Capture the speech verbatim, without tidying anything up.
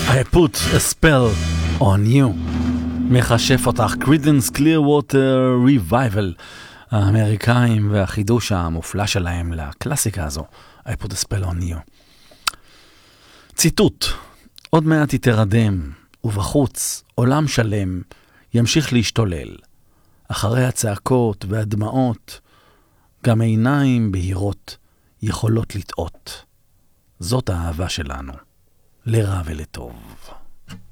I put a spell on you. מחשף אותך Creedence Clearwater Revival, האמריקאים והחידוש המופלא שלהם לקלאסיקה הזו. I put a spell on you. ציטוט: עוד מעט יתרדם, ובחוץ עולם שלם ימשיך להשתולל. אחרי הצעקות והדמעות, גם עיניים בהירות יכולות לטעות. זאת האהבה שלנו, לרע ולטוב.